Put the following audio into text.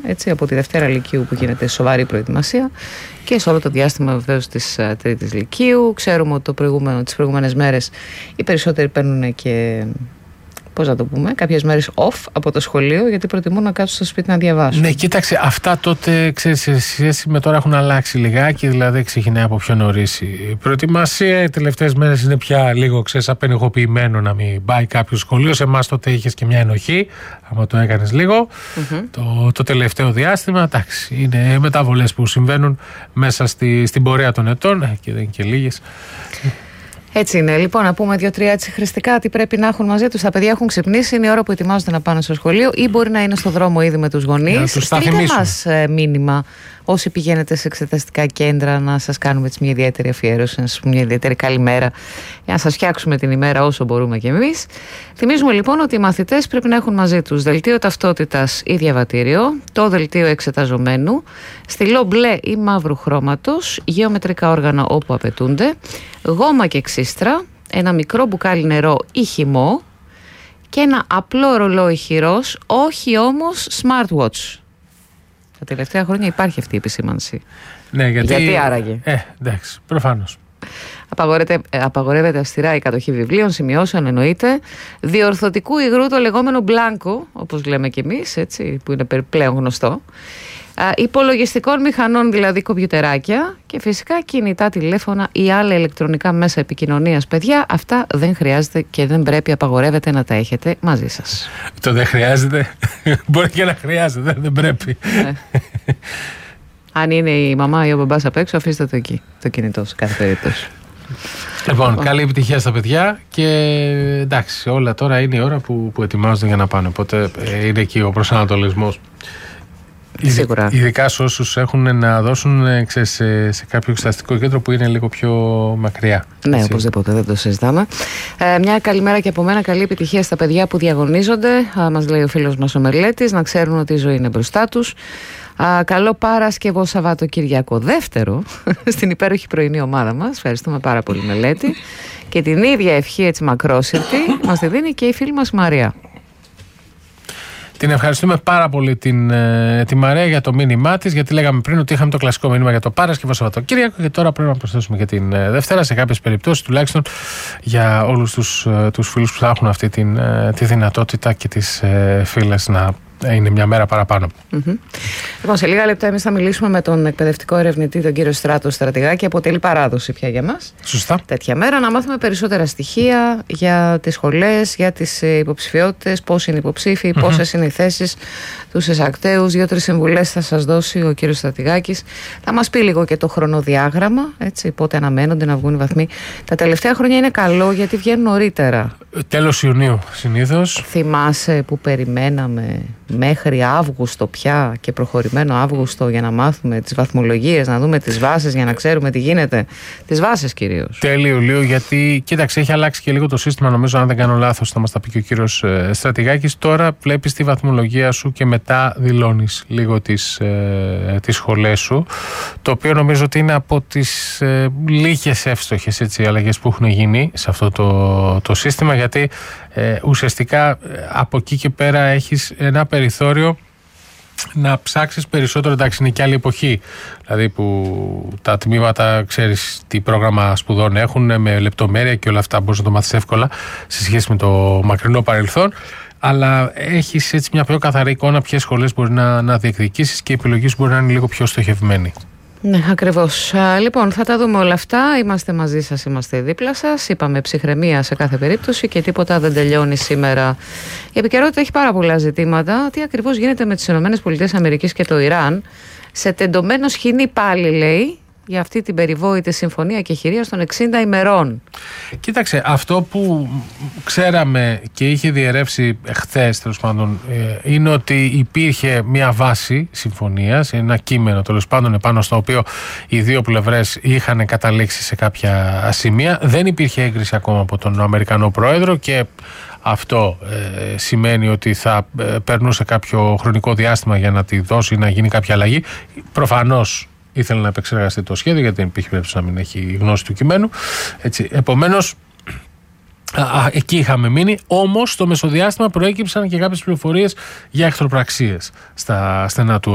έτσι, από τη Δευτέρα Λυκείου που γίνεται σοβαρή προετοιμασία και σε όλο το διάστημα βεβαίως της Τρίτης Λυκείου. Ξέρουμε ότι τις προηγούμενες μέρες οι περισσότεροι παίρνουν και, πώς να το πούμε, κάποιες μέρες off από το σχολείο γιατί προτιμούν να κάτσουν στο σπίτι να διαβάσουν. Ναι, κοίταξε, αυτά τότε, ξέρεις, σε σχέση με τώρα έχουν αλλάξει λιγάκι, δηλαδή ξεκινάει από πιο νωρίς. Η προετοιμασία οι τελευταίες μέρες είναι πια λίγο, ξέρεις, απενεχοποιημένο να μην πάει κάποιο σχολείο. Σε εμάς τότε είχες και μια ενοχή, άμα το έκανες λίγο. Το τελευταίο διάστημα, εντάξει, είναι μεταβολές που συμβαίνουν μέσα στην πορεία των ετών και δεν είναι και λίγες. Έτσι είναι. Λοιπόν, να πούμε 2-3 έτσι χρηστικά τι πρέπει να έχουν μαζί τους. Τα παιδιά έχουν ξυπνήσει, είναι η ώρα που ετοιμάζονται να πάνε στο σχολείο ή μπορεί να είναι στο δρόμο ήδη με τους γονείς. Στείλτε μας μήνυμα όσοι πηγαίνετε σε εξεταστικά κέντρα να σας κάνουμε έτσι μια ιδιαίτερη αφιέρωση, να σας πούμε μια ιδιαίτερη καλημέρα για να σας φτιάξουμε την ημέρα όσο μπορούμε κι εμείς. Θυμίζουμε λοιπόν ότι οι μαθητές πρέπει να έχουν μαζί τους δελτίο ταυτότητας ή διαβατήριο, το δελτίο εξεταζομένου, στυλό μπλε ή μαύρου χρώματος, γεωμετρικά όργανα όπου απαιτούνται, γόμα και ξύστρα, ένα μικρό μπουκάλι νερό ή χυμό και ένα απλό ρολόι χειρός, όχι όμως smartwatch. Τα τελευταία χρόνια υπάρχει αυτή η επισήμανση. Ναι, γιατί άραγε. Εντάξει, προφανώς. Απαγορεύεται αυστηρά η κατοχή βιβλίων, σημειώσεων, εννοείται. Διορθωτικού υγρού, το λεγόμενο μπλάνκο, όπως λέμε κι εμείς, έτσι, που είναι πλέον γνωστό. Υπολογιστικών μηχανών, δηλαδή κομπιουτεράκια, και φυσικά κινητά τηλέφωνα ή άλλα ηλεκτρονικά μέσα επικοινωνίας. Παιδιά, αυτά δεν χρειάζεται και δεν πρέπει, απαγορεύεται να τα έχετε μαζί σας. Το δεν χρειάζεται, μπορεί και να χρειάζεται, δεν πρέπει. Αν είναι η μαμά ή ο μπαμπάς απ' έξω, αφήστε το εκεί, το κινητό, σε κάθε περίπτωση. Λοιπόν, καλή επιτυχία στα παιδιά και εντάξει, όλα τώρα είναι η ώρα που ετοιμάζονται για να πάνε, οπότε είναι εκεί ο προσανατολισμός. Σίγουρα. Ειδικά σε όσους έχουν να δώσουν σε κάποιο εξεταστικό κέντρο που είναι λίγο πιο μακριά. Ναι, οπωσδήποτε, δεν το συζητάμε. Μια καλημέρα και από μένα, καλή επιτυχία στα παιδιά που διαγωνίζονται. Μας λέει ο φίλος μας ο Μελέτης, να ξέρουν ότι η ζωή είναι μπροστά τους. Καλό Παρασκευό Σαββατοκύριακο δεύτερο στην υπέροχη πρωινή ομάδα μας. Ευχαριστούμε πάρα πολύ, Μελέτη. Και την ίδια ευχή έτσι μακρόσυρτη μας τη δίνει και η φίλη μας Μαρία. Την ευχαριστούμε πάρα πολύ τη Μαρία για το μήνυμά της, γιατί λέγαμε πριν ότι είχαμε το κλασικό μήνυμα για το Παρασκευό Σαββατοκύριακο και τώρα πρέπει να προσθέσουμε και την Δευτέρα, σε κάποιες περιπτώσεις τουλάχιστον για όλους τους φίλους που θα έχουν αυτή τη δυνατότητα και τις φίλες να είναι μια μέρα παραπάνω. Λοιπόν, σε λίγα λεπτά εμείς θα μιλήσουμε με τον εκπαιδευτικό ερευνητή, τον κύριο Στράτο Στρατηγάκη. Αποτελεί παράδοση πια για μας. Σωστά. Τέτοια μέρα να μάθουμε περισσότερα στοιχεία για τις σχολές, για τις υποψηφιότητες, πώς είναι υποψήφοι, πόσες είναι οι θέσεις, τους εισακτέους. 2-3 συμβουλές θα σας δώσει ο κύριος Στρατηγάκης. Θα μας πει λίγο και το χρονοδιάγραμμα, έτσι, πότε αναμένονται να βγουν οι βαθμοί. Τα τελευταία χρόνια είναι καλό γιατί βγαίνουν νωρίτερα. Τέλος Ιουνίου συνήθως. Θυμάσαι που περιμέναμε μέχρι Αύγουστο πια και προχωρημένο Αύγουστο για να μάθουμε τις βαθμολογίες, να δούμε τις βάσεις για να ξέρουμε τι γίνεται. Τις βάσεις κυρίως. Τέλη Ιουλίου, γιατί κοίταξε, έχει αλλάξει και λίγο το σύστημα, νομίζω, αν δεν κάνω λάθος, θα μας τα πει και ο κύριος Στρατηγάκης. Τώρα βλέπεις τη βαθμολογία σου και μετά δηλώνεις λίγο τις σχολές σου. Το οποίο νομίζω ότι είναι από τις λίγες εύστοχες αλλαγές που έχουν γίνει σε αυτό το σύστημα, γιατί ουσιαστικά από εκεί και πέρα έχεις ένα περιθώριο να ψάξεις περισσότερο. Εντάξει, είναι και άλλη εποχή, δηλαδή που τα τμήματα, ξέρεις τι πρόγραμμα σπουδών έχουν με λεπτομέρεια και όλα αυτά, μπορείς να το μάθεις εύκολα σε σχέση με το μακρινό παρελθόν, αλλά έχεις έτσι μια πιο καθαρή εικόνα ποιες σχολές μπορεί να διεκδικήσεις και η επιλογή σου μπορεί να είναι λίγο πιο στοχευμένη. Ναι, ακριβώς. Λοιπόν, θα τα δούμε όλα αυτά. Είμαστε μαζί σας, είμαστε δίπλα σας. Είπαμε ψυχραιμία σε κάθε περίπτωση και τίποτα δεν τελειώνει σήμερα. Η επικαιρότητα έχει πάρα πολλά ζητήματα. Τι ακριβώς γίνεται με τις ΗΠΑ και το Ιράν. Σε τεντωμένο σχοινί πάλι, λέει, για αυτή την περιβόητη συμφωνία και χειρίας των 60 ημερών. Κοίταξε, αυτό που ξέραμε και είχε διαιρεύσει χθες, τέλος πάντων, είναι ότι υπήρχε μια βάση συμφωνίας, ένα κείμενο τέλος πάντων επάνω στο οποίο οι δύο πλευρές είχαν καταλήξει σε κάποια σημεία. Δεν υπήρχε έγκριση ακόμα από τον Αμερικανό Πρόεδρο και αυτό σημαίνει ότι θα περνούσε κάποιο χρονικό διάστημα για να τη δώσει ή να γίνει κάποια αλλαγή. Προφανώς ήθελε να επεξεργαστεί το σχέδιο, γιατί δεν υπήρχε περίπτωση να μην έχει γνώση του κειμένου. Επομένως, εκεί είχαμε μείνει. Όμως, στο μεσοδιάστημα προέκυψαν και κάποιες πληροφορίες για εχθροπραξίες στα στενά του